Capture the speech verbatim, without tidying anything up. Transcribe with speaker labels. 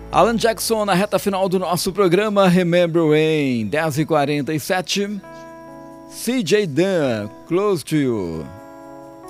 Speaker 1: Alan Jackson na reta final do nosso programa Remember When, dez e quarenta e sete. C J Dunn, Close to You.